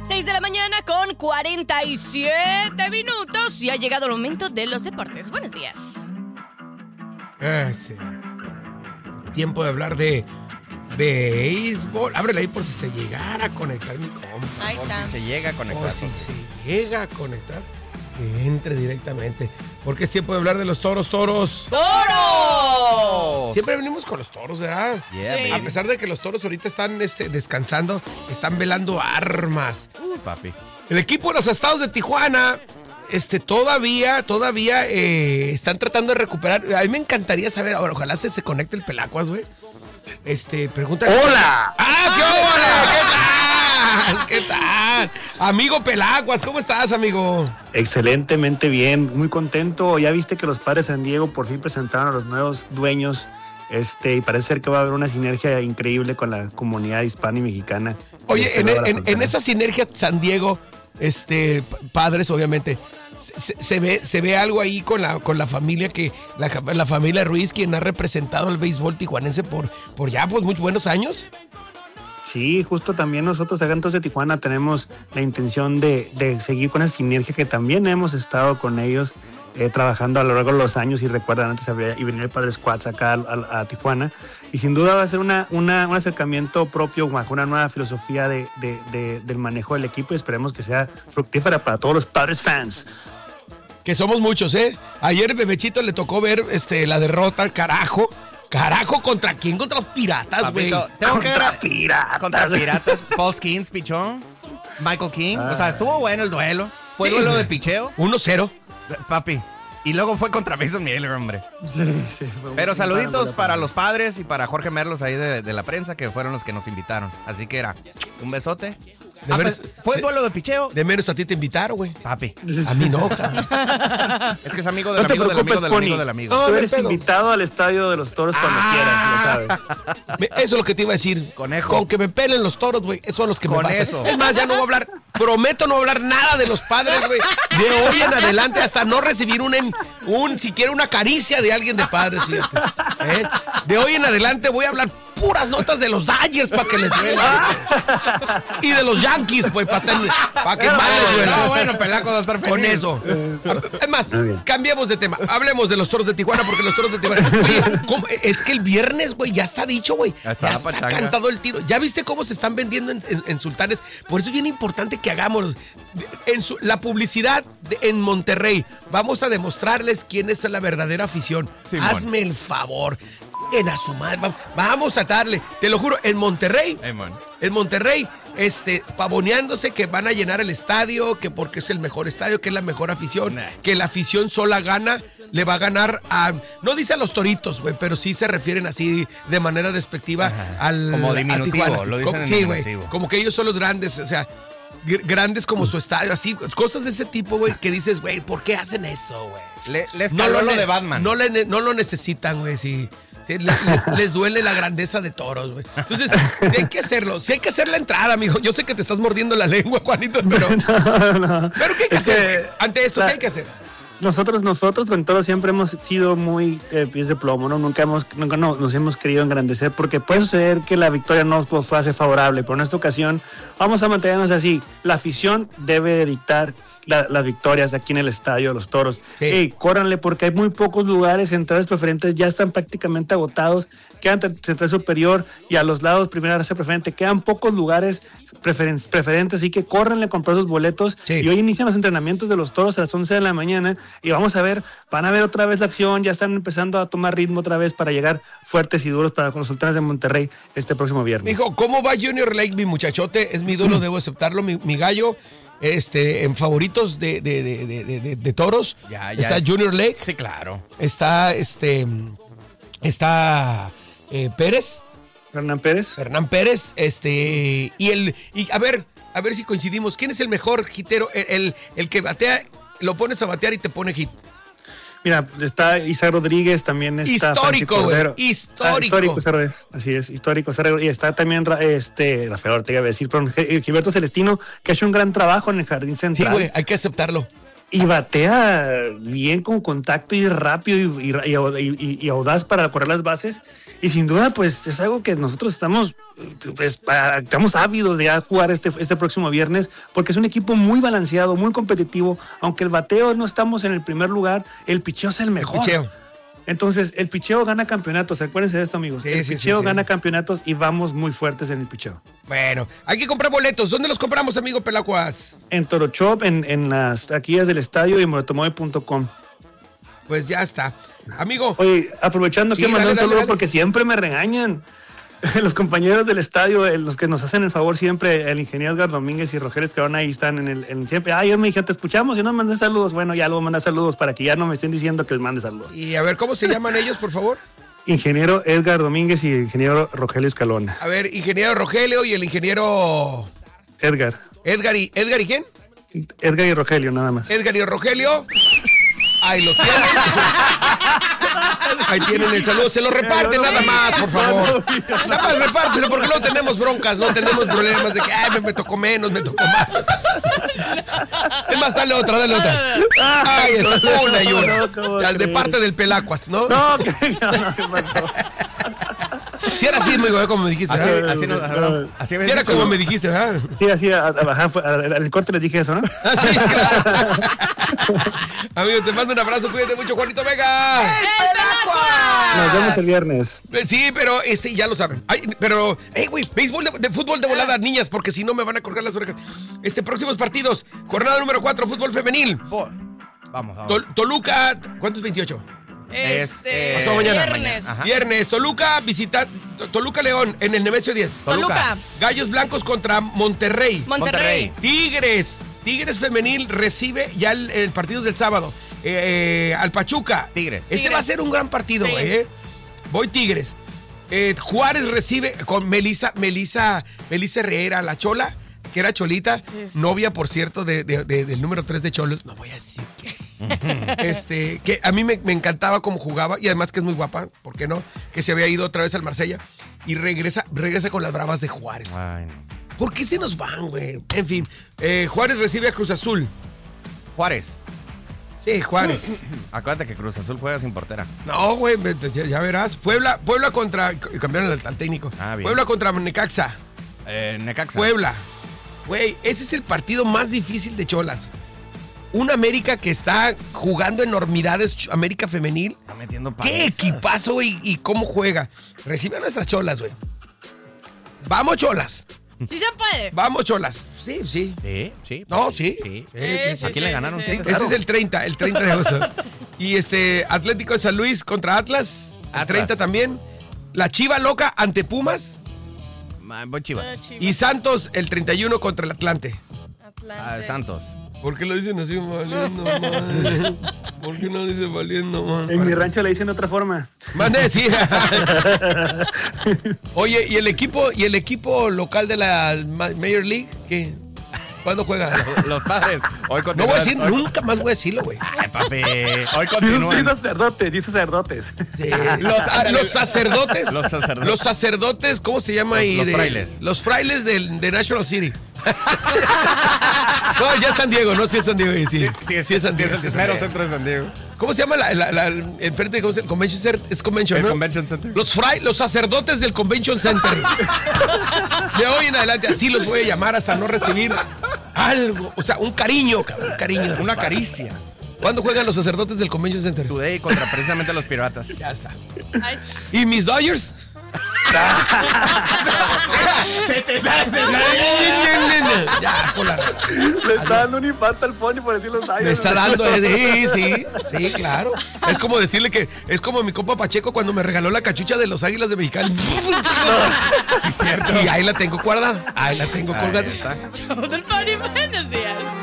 6 de la mañana con 47 minutos y ha llegado el momento de los deportes. Buenos días. Sí. Tiempo de hablar de béisbol. Ábrele ahí por si se llegara a conectar mi compa. Ahí Por está. si se llega a conectar. Por si se llega a conectar, que entre directamente. Porque es tiempo de hablar de los toros. ¡Toros! Siempre venimos con los toros, ¿verdad? Yeah, Sí. baby. A pesar de que los toros ahorita están descansando, están velando armas. Papi. El equipo de los Estados de Tijuana, todavía están tratando de recuperar. A mí me encantaría saber, ahora, ojalá se conecte el Pelacuas, güey. Pregunta. ¡Hola! ¡Ah, qué tal! Amigo Pelacuas, ¿cómo estás, amigo? Excelentemente bien, muy contento. Ya viste que los Padres de San Diego por fin presentaron a los nuevos dueños. Y parece ser que va a haber una sinergia increíble con la comunidad hispana y mexicana. Oye, lado de la en frontera. esa sinergia San Diego, Padres, obviamente, se ve algo ahí con la familia la familia Ruiz, quien ha representado al béisbol tijuanense por ya pues muchos buenos años. Sí, justo también nosotros acá en Toros de Tijuana tenemos la intención de seguir con esa sinergia que también hemos estado con ellos trabajando a lo largo de los años. Y recuerdan, antes y venir el Padre Squats acá a Tijuana. Y sin duda va a ser un acercamiento propio bajo una nueva filosofía del manejo del equipo, y esperemos que sea fructífera para todos los Padres fans. Que somos muchos, ¿eh? Ayer Bebechito le tocó ver la derrota, carajo. Carajo, ¿contra quién? Contra los Piratas, güey. Papito, tengo que Contra ver Piratas. contra Piratas. Paul Skeens pichón. Michael King. O sea, estuvo bueno el duelo. Fue Sí, duelo güey. de picheo. 1-0. Papi. Y luego fue contra Mason Miller, hombre. Sí, Pero saluditos para los Padres y para Jorge Merlos ahí de la prensa, que fueron los que nos invitaron. Así que era un besote. De veras, Fue duelo de picheo. de menos a ti te invitaron, güey. Papi. A mí no, cabrón. Es que es amigo del No te amigo del amigo preocupes, del amigo Pony. del amigo. No, Tú no eres hay pedo. invitado al estadio de los Toros cuando quieras, lo sabes. Eso es lo que te iba a decir. Conejo. Con que me pelen los toros, güey. Eso son los que me Con pasan. eso. Es más, ya no voy a hablar. Prometo no hablar nada de los Padres, güey. De hoy en adelante, hasta no recibir siquiera una caricia de alguien de Padres, fíjate. De hoy en adelante voy a hablar puras notas de los Dodgers para que les duela. Y de los Yankees, güey, para que más les duela. No, bueno, Pelaco va a estar feliz. Con eso. Es más, Muy bien. cambiemos de tema. Hablemos de los Toros de Tijuana, porque los Toros de Tijuana. Oye, es que el viernes, güey, ya está dicho, güey. Ya está la está pachanga. cantado el tiro. ¿Ya viste cómo se están vendiendo en Sultanes? Por eso es bien importante que hagamos la publicidad en Monterrey. Vamos a demostrarles quién es la verdadera afición. Simón. Hazme el favor. En a su madre, vamos a darle, te lo juro, en Monterrey, pavoneándose que van a llenar el estadio, que porque es el mejor estadio, que es la mejor afición, Nah. que la afición sola gana, le va a ganar no dice a los toritos, güey, pero sí se refieren así de manera despectiva al Como a diminutivo, Tijuana. lo dicen en Sí, güey, diminutivo. como que ellos son los grandes, o sea, grandes como su estadio, así, cosas de ese tipo, güey, que dices, güey, ¿por qué hacen eso, güey? Les caló lo de Batman. No lo necesitan, güey, sí. Sí, les duele la grandeza de Toros, güey. Entonces, sí hay que hacerlo. Sí hay que hacer la entrada, amigo. Yo sé que te estás mordiendo la lengua, Juanito, pero ¿pero qué hay que Es que hacer, güey? Ante esto, ¿qué hay que hacer? Nosotros con Toros siempre hemos sido muy pies de plomo, ¿no? Nunca nos hemos querido engrandecer, porque puede suceder que la victoria no fuese favorable, pero en esta ocasión vamos a mantenernos así. La afición debe de dictar las victorias aquí en el estadio de los Toros. Sí. Ey, córranle, porque hay muy pocos lugares. Centrales preferentes ya están prácticamente agotados. Quedan central superior y a los lados primera raza preferente quedan pocos lugares preferentes, así que córranle a comprar sus boletos. Sí. Y hoy inician los entrenamientos de los Toros a las 11 de la mañana y vamos a ver, van a ver otra vez la acción. Ya están empezando a tomar ritmo otra vez para llegar fuertes y duros para con los Sultanes de Monterrey este próximo viernes. Mijo, ¿cómo va Junior Lake, mi muchachote? Es mi ídolo, debo aceptarlo, mi gallo. En favoritos de Toros Ya está es- Junior Lake, Sí, claro. está Pérez, Hernán Pérez. Hernán Pérez, y a ver si coincidimos. ¿Quién es el mejor hitero? El que batea, lo pones a batear y te pone hit. Mira, está Isaac Rodríguez, también está Histórico, Francisco güey, Cordero. histórico. Histórico, Isaac Rodríguez, así es, histórico. Isaac Rodríguez. Y está también Rafael Ortega, iba a decir, pero Gilberto Celestino, que ha hecho un gran trabajo en el Jardín Sí, Central. güey, hay que aceptarlo. y batea bien con contacto y rápido y audaz para correr las bases. Y sin duda, pues es algo que nosotros estamos ávidos de ya jugar este próximo viernes, porque es un equipo muy balanceado, muy competitivo. Aunque el bateo no estamos en el primer lugar, el picheo es el mejor. El picheo. Entonces, el picheo gana campeonatos. Acuérdense de esto, amigos. Sí, el picheo gana campeonatos y vamos muy fuertes en el picheo. Bueno, hay que comprar boletos. ¿Dónde los compramos, amigo Pelacuas? En Toro Shop, en las taquillas del estadio y en motomoy.com. Pues ya está. Amigo. Oye, aprovechando Sí, que mandar un saludo dale. porque siempre me regañan. Los compañeros del estadio, los que nos hacen el favor siempre, el ingeniero Edgar Domínguez y Rogeles que van ahí están siempre. Yo me dije, te escuchamos y no me mandes saludos. Bueno, ya luego mandar saludos para que ya no me estén diciendo que les mande saludos. Y a ver, ¿cómo se llaman ellos, por favor? Ingeniero Edgar Domínguez y ingeniero Rogelio Escalona. A ver, ingeniero Rogelio y el ingeniero Edgar ¿Edgar y quién? y Rogelio, nada más. Edgar y Rogelio. Ahí lo tienen. Ahí tienen el saludo. Se lo reparten nada más, por favor. Nada más repártelo porque no tenemos broncas, no tenemos problemas de que me tocó menos, me tocó más. Es más, dale otra. Ahí está, una y una. Las de parte del Pelacuas, ¿no? No, ¿qué pasó? Si era así, amigo, como me dijiste. Así Si era como me dijiste, ¿verdad? Sí, así, al corte les dije eso, ¿no? Ah, sí, claro. Amigo, te mando un abrazo, cuídate mucho, Juanito Vega. Nos vemos el viernes. Sí, pero ya lo saben. Ay, pero, güey, béisbol de fútbol de volada, niñas, porque si no me van a colgar las orejas. Próximos partidos. Jornada número 4, fútbol femenil. Vamos. Toluca, ¿cuántos 28? Pasado mañana. Viernes. Ajá. Viernes, Toluca visita Toluca León en el Nemesio 10. Toluca. Gallos Blancos contra Monterrey. Monterrey. Tigres femenil recibe ya el partido del sábado. Al Pachuca. Tigres. Ese va a ser un gran partido, Sí. Voy Tigres. Juárez recibe con Melissa Herrera, la Chola, que era Cholita, Sí. novia, por cierto, del número 3 de Cholos. No voy a decir qué. Que a mí me encantaba cómo jugaba y además que es muy guapa, ¿por qué no? Que se había ido otra vez al Marsella y regresa con las Bravas de Juárez. Ay, no. ¿Por qué se nos van, güey? En fin, Juárez recibe a Cruz Azul. Juárez. Sí, Juárez. Acuérdate que Cruz Azul juega sin portera. No, güey, ya verás. Puebla contra... Cambiaron al técnico. Ah, bien. Puebla contra Necaxa. Necaxa. Puebla. Güey, ese es el partido más difícil de Cholas. Un América que está jugando enormidades, América femenil. Está metiendo ¡Qué palizas. equipazo, güey! Y cómo juega. Recibe a nuestras Cholas, güey. ¡Vamos, Cholas! Sí se puede. ¡Vamos, Cholas! Sí. Sí. No, sí. Sí. Sí, ¿A quién le ganaron? sí. 7-0. Ese es el 30 de agosto. Y Atlético de San Luis contra Atlas. El 30 también. La Chiva Loca ante Pumas. Voy Chivas. Y Santos el 31 contra el Atlante. Santos. ¿Por qué lo dicen así, valiendo, man? ¿Por qué no dicen valiendo, man? En mi rancho le dicen de otra forma. Mande, sí. Oye, ¿y el equipo local de la Major League? ¿Qué? ¿Cuándo juega? Los Padres. Hoy No continúan. voy a decir, nunca más voy a decirlo, güey. Ay, papi. Hoy continúan. Dice sacerdotes. Sí. Los sacerdotes. Los sacerdotes, ¿cómo se llama ahí? Los frailes. Los frailes de National City. No, ya es San Diego, no, sí es San Diego. Sí es San Diego. el mero centro de San Diego. ¿Cómo se llama enfrente de Convention Center? Es Convention, El ¿no? Convention Center. Los sacerdotes del Convention Center. De hoy en adelante así los voy a llamar hasta no recibir algo, o sea, un cariño, cabrón, un cariño. Una caricia. ¿Cuándo juegan los sacerdotes del Convention Center? Today contra precisamente los Piratas. Ya está. Ahí está. ¿Y mis Dodgers? Se te sale. Ya, por la... Le está dando un impacto al pony por decir los tallos. Me está dando, sí, claro. Es como decirle que es como mi compa Pacheco cuando me regaló la cachucha de los Águilas de Mexicali. Sí, cierto. Y ahí la tengo guardada, ahí la tengo colgada. Ahí está. Show del Pony, buenos días.